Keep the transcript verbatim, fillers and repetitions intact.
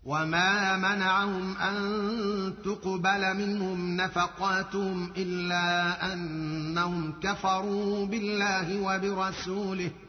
وما منعهم أن تقبل منهم نفقاتهم إلا أنهم كفروا بالله وبرسوله